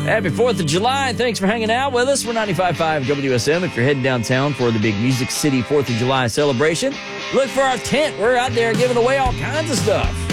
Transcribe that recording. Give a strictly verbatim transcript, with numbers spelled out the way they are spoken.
Happy fourth of July. Thanks for hanging out with us. We're ninety-five point five W S M. If you're heading downtown for the big Music City fourth of July celebration, look for our tent. We're out there giving away all kinds of stuff.